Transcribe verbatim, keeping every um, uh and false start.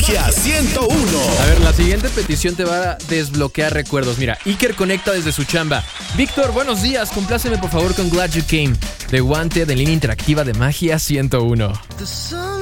Magia ciento uno. A ver, la siguiente petición te va a desbloquear recuerdos. Mira, Iker conecta desde su chamba. Víctor, buenos días. Compláceme por favor con Glad You Came, de Wanted en línea interactiva de Magia ciento uno.